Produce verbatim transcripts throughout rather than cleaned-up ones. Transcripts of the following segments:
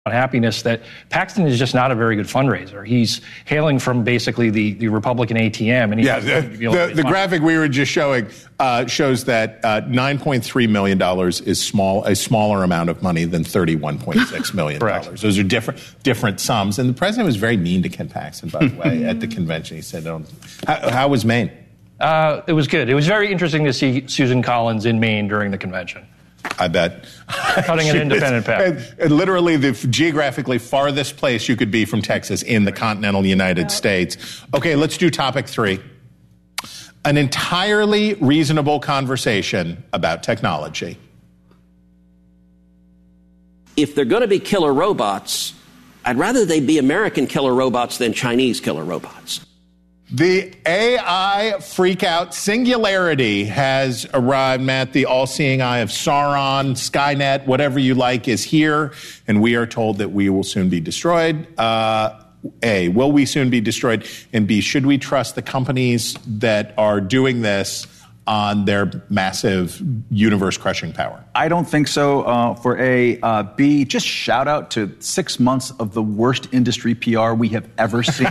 unhappiness that Paxton is just not a very good fundraiser. He's hailing from basically the, the Republican A T M. And he yeah, the, the, the graphic we were just showing uh, shows that uh, nine point three million dollars is small, a smaller amount of money than thirty-one point six million dollars. Those are different different sums. And the president was very mean to Ken Paxton, by the way, at the convention. He said, oh, how, how was Maine? Uh, it was good. It was very interesting to see Susan Collins in Maine during the convention. I bet. Cutting an independent path. And, and literally the geographically farthest place you could be from Texas in the continental United yeah. States. Okay, let's do topic three. An entirely reasonable conversation about technology. If they're going to be killer robots, I'd rather they be American killer robots than Chinese killer robots. The A I freakout singularity has arrived, Matt. The all-seeing eye of Sauron, Skynet, whatever you like, is here, and we are told that we will soon be destroyed. Uh, A, will we soon be destroyed? And B, should we trust the companies that are doing this on their massive universe-crushing power? I don't think so. Uh, for A, uh, B, just shout out to six months of the worst industry P R we have ever seen.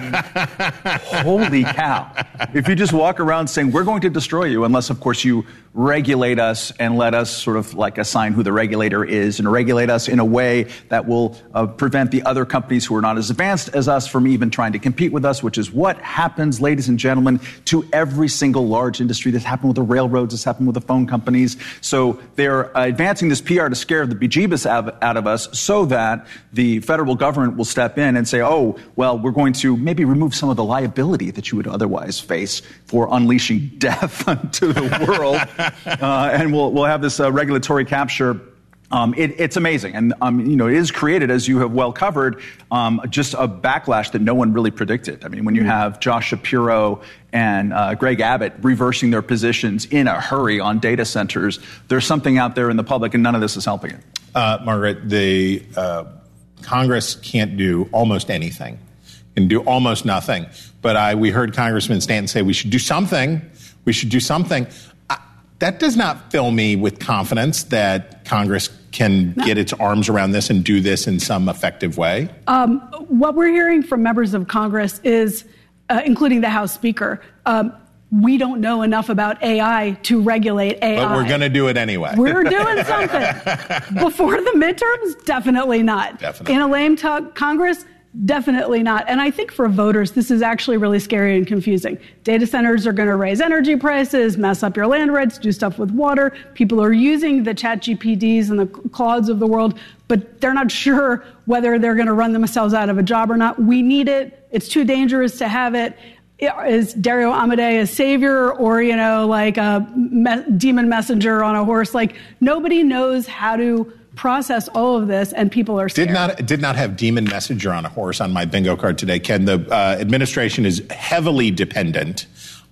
Holy cow. If you just walk around saying, we're going to destroy you, unless, of course, you regulate us and let us sort of like assign who the regulator is and regulate us in a way that will uh, prevent the other companies who are not as advanced as us from even trying to compete with us, which is what happens, ladies and gentlemen, to every single large industry. This happened with the railroads, this happened with the phone companies. So they're uh, advancing this P R to scare the bejeebus out of us so that the federal government will step in and say, oh, well, we're going to maybe remove some of the liability that you would otherwise face for unleashing death to the world. Uh, and we'll we'll have this uh, regulatory capture. Um, it, it's amazing, and um, you know it is created, as you have well covered, um, just a backlash that no one really predicted. I mean, when you have Josh Shapiro and uh, Greg Abbott reversing their positions in a hurry on data centers, there's something out there in the public, and none of this is helping it. Uh, Margaret, the uh, Congress can't do almost anything, can do almost nothing. But I we heard Congressman Stanton say we should do something. We should do something. That does not fill me with confidence that Congress can no. get its arms around this and do this in some effective way. Um, what we're hearing from members of Congress is, uh, including the House Speaker, um, we don't know enough about A I to regulate A I. But we're going to do it anyway. We're doing something. Before the midterms? Definitely not. Definitely. In a lame tuck Congress? Definitely not. And I think for voters, this is actually really scary and confusing. Data centers are going to raise energy prices, mess up your land rights, do stuff with water. People are using the Chat G P Ts and the Claudes of the world, but they're not sure whether they're going to run themselves out of a job or not. We need it. It's too dangerous to have it. Is Dario Amodei a savior or, you know, like a me- demon messenger on a horse? Like, nobody knows how to process all of this, and people are scared. Did not did not have demon messenger on a horse on my bingo card today, Ken. The uh, administration is heavily dependent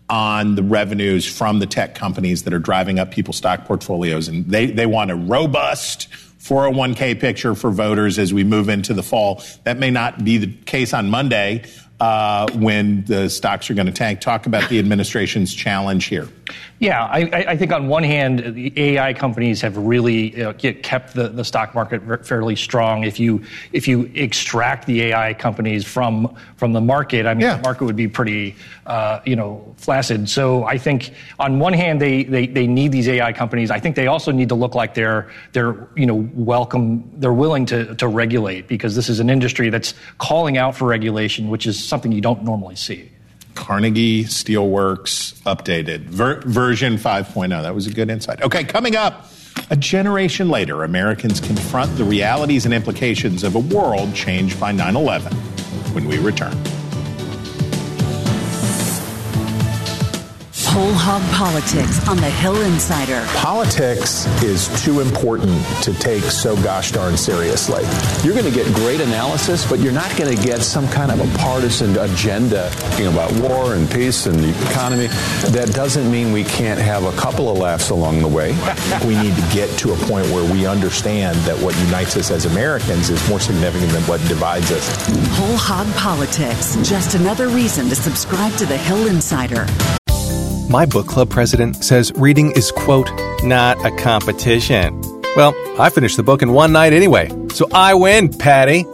on the revenues from the tech companies that are driving up people's stock portfolios, and they, they want a robust four oh one k picture for voters as we move into the fall. That may not be the case on Monday uh, when the stocks are going to tank. Talk about the administration's challenge here. Yeah, I, I think on one hand, the A I companies have really you know, kept the, the stock market fairly strong. If you if you extract the A I companies from from the market, I mean, yeah. the market would be pretty uh, you know flaccid. So I think on one hand, they, they they need these A I companies. I think they also need to look like they're they're you know welcome. They're willing to to regulate, because this is an industry that's calling out for regulation, which is something you don't normally see. Carnegie Steelworks updated. Ver- version five point oh. That was a good insight. Okay, coming up, a generation later, Americans confront the realities and implications of a world changed by nine eleven when we return. Whole Hog Politics on the Hill Insider. Politics is too important to take so gosh darn seriously. You're going to get great analysis, but you're not going to get some kind of a partisan agenda you know, about war and peace and the economy. That doesn't mean we can't have a couple of laughs along the way. We need to get to a point where we understand that what unites us as Americans is more significant than what divides us. Whole Hog Politics. Just another reason to subscribe to the Hill Insider. My book club president says reading is, quote, not a competition. Well, I finished the book in one night anyway, so I win, Patty.